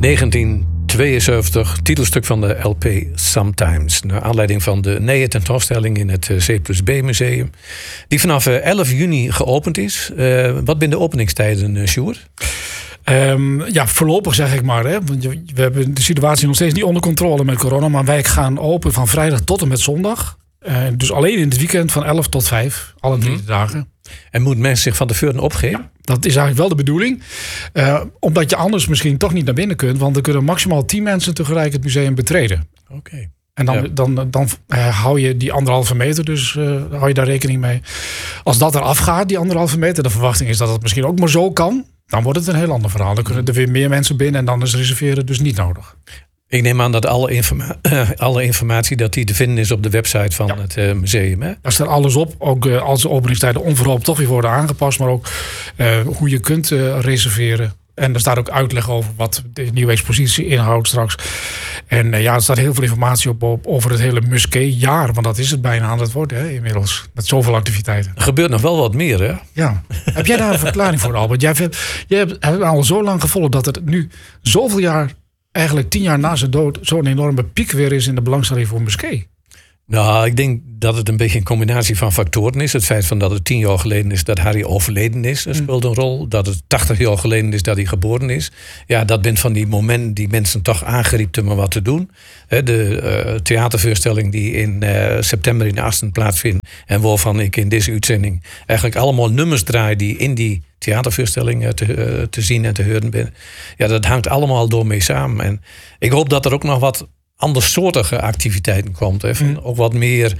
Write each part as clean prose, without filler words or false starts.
1972, titelstuk van de LP Sometimes. Naar aanleiding van de nieuwe tentoonstelling in het C+B Museum. Die vanaf 11 juni geopend is. Wat zijn de openingstijden, Sjoerd? Voorlopig zeg ik maar. Hè. Want we hebben de situatie nog steeds niet onder controle met corona. Maar wij gaan open van vrijdag tot en met zondag. Dus alleen in het weekend van 11 tot 5. Alle 3 dagen. En moet mensen zich van tevoren opgeven? Ja, dat is eigenlijk wel de bedoeling. Omdat je anders misschien toch niet naar binnen kunt. Want er kunnen maximaal 10 mensen tegelijk het museum betreden. Oké. En dan hou je die 1,5 meter, dus hou je daar rekening mee. Als dat eraf gaat, die 1,5 meter, de verwachting is dat het misschien ook maar zo kan. Dan wordt het een heel ander verhaal. Dan kunnen er weer meer mensen binnen en dan is reserveren dus niet nodig. Ik neem aan dat alle informatie dat die te vinden is op de website van het museum. Hè? Daar staat alles op. Ook als de openingstijden onverhoopt toch weer worden aangepast. Maar ook hoe je kunt reserveren. En er staat ook uitleg over wat de nieuwe expositie inhoudt straks. En er staat heel veel informatie op over het hele Musqué-jaar. Want dat is het bijna aan het worden inmiddels. Met zoveel activiteiten. Er gebeurt nog wel wat meer, hè? Ja. Heb jij daar een verklaring voor, Albert? Jij hebt al zo lang gevolgd dat het nu zoveel jaar, eigenlijk 10 jaar na zijn dood, zo'n enorme piek weer is in de belangstelling voor Musqué. Nou, ik denk dat het een beetje een combinatie van factoren is. Het feit van dat het 10 jaar geleden is dat Harry overleden is, speelt een rol. Dat het 80 jaar geleden is dat hij geboren is. Ja, dat bent van die momenten die mensen toch aangeriep om wat te doen. De theatervoorstelling die in september in Asten plaatsvindt. En waarvan ik in deze uitzending eigenlijk allemaal nummers draai die in die theatervoorstelling te zien en te horen ben. Ja, dat hangt allemaal door mee samen. En ik hoop dat er ook nog wat andersoortige activiteiten komt. Ook wat meer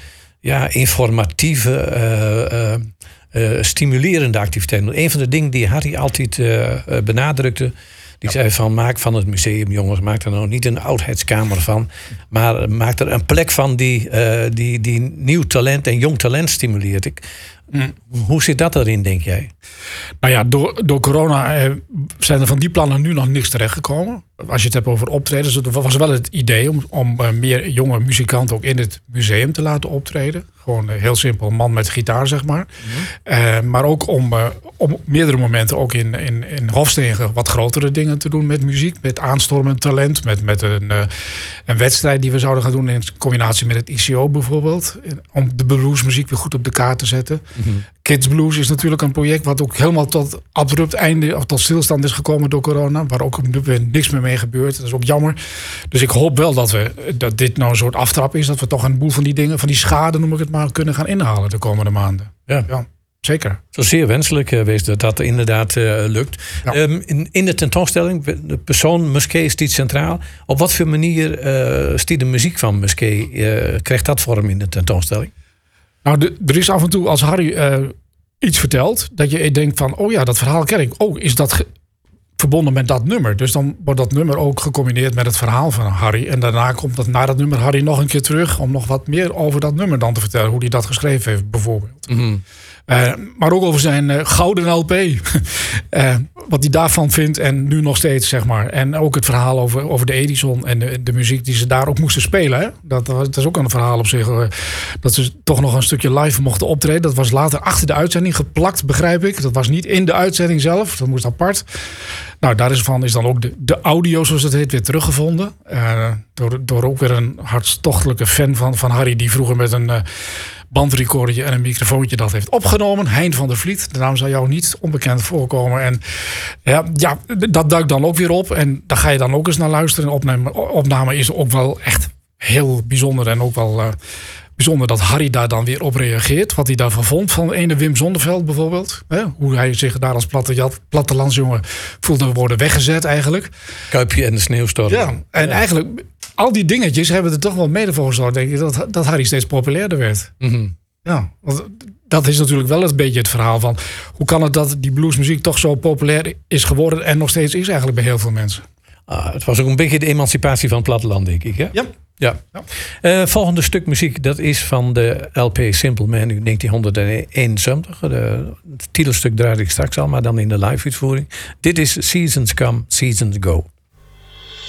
informatieve, stimulerende activiteiten. Een van de dingen die Harry altijd benadrukte, die zei van maak van het museum, jongens, maak er nou niet een oudheidskamer van, maar maak er een plek van die nieuw talent en jong talent stimuleert. Hoe zit dat erin, denk jij? Nou ja, door corona zijn er van die plannen nu nog niks terechtgekomen. Als je het hebt over optredens, was wel het idee om meer jonge muzikanten ook in het museum te laten optreden. Gewoon heel simpel, een man met gitaar, zeg maar. Maar ook om op meerdere momenten ook in Hofstede wat grotere dingen te doen met muziek. Met aanstormend talent, met een wedstrijd die we zouden gaan doen in combinatie met het ICO bijvoorbeeld. Om de bluesmuziek weer goed op de kaart te zetten. Kids Blues is natuurlijk een project wat ook helemaal tot abrupt einde of tot stilstand is gekomen door corona. Waar ook niks meer mee gebeurt. Dat is ook jammer. Dus ik hoop wel dat dit nou een soort aftrap is. Dat we toch een boel van die dingen, van die schade noem ik het maar, kunnen gaan inhalen de komende maanden. Ja. Zeker. Zo zeer wenselijk wees dat inderdaad lukt. Ja. In de tentoonstelling, de persoon Musqué staat centraal. Op wat voor manier stiet de muziek van Musqué? Krijgt dat vorm in de tentoonstelling? Nou, er is af en toe als Harry iets vertelt, dat je denkt van, oh ja, dat verhaal ken ik. Oh, is dat verbonden met dat nummer? Dus dan wordt dat nummer ook gecombineerd met het verhaal van Harry. En daarna komt dat na dat nummer Harry nog een keer terug om nog wat meer over dat nummer dan te vertellen. Hoe hij dat geschreven heeft, bijvoorbeeld. Maar ook over zijn gouden LP. Wat hij daarvan vindt en nu nog steeds, zeg maar. En ook het verhaal over de Edison en de muziek die ze daar ook moesten spelen. Hè? Dat is ook een verhaal op zich. Dat ze toch nog een stukje live mochten optreden. Dat was later achter de uitzending geplakt, begrijp ik. Dat was niet in de uitzending zelf. Dat moest apart. Nou, daarvan is dan ook de audio, zoals het heet, weer teruggevonden. Door ook weer een hartstochtelijke fan van Harry, die vroeger met een bandrecordertje en een microfoontje dat heeft opgenomen. Hein van der Vliet, de naam zou jou niet onbekend voorkomen. En ja, dat duikt dan ook weer op. En daar ga je dan ook eens naar luisteren. Opname is ook wel echt heel bijzonder. En ook wel bijzonder dat Harry daar dan weer op reageert. Wat hij daarvan vond van ene Wim Zonneveld bijvoorbeeld. Hoe hij zich daar als plattelandsjongen voelde worden weggezet eigenlijk. Kuipje en de sneeuwstorm. Ja, en eigenlijk al die dingetjes hebben er toch wel mede voor gezorgd, denk ik, dat Harry steeds populairder werd. Ja, want dat is natuurlijk wel een beetje het verhaal van hoe kan het dat die bluesmuziek toch zo populair is geworden en nog steeds is eigenlijk bij heel veel mensen. Het was ook een beetje de emancipatie van het platteland, denk ik. Hè? Ja. Volgende stuk muziek, dat is van de LP Simple Man uit 1971. Het titelstuk draai ik straks al, maar dan in de live uitvoering. Dit is Seasons Come, Seasons Go.